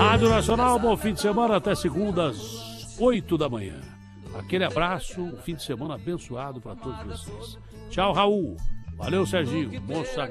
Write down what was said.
Rádio Nacional, bom fim de semana, até segunda às 8 da manhã. Aquele abraço, um fim de semana abençoado para todos vocês. Tchau, Raul. Valeu, Serginho. Moça